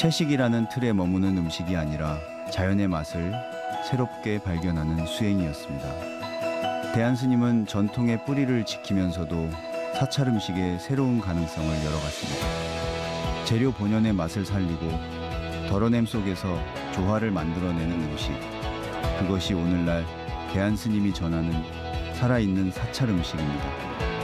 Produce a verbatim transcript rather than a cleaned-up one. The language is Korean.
채식이라는 틀에 머무는 음식이 아니라 자연의 맛을 새롭게 발견하는 수행이었습니다. 대한스님은 전통의 뿌리를 지키면서도 사찰 음식의 새로운 가능성을 열어갔습니다. 재료 본연의 맛을 살리고 덜어냄 속에서 조화를 만들어내는 음식, 그것이 오늘날 대한스님이 전하는 살아있는 사찰 음식입니다.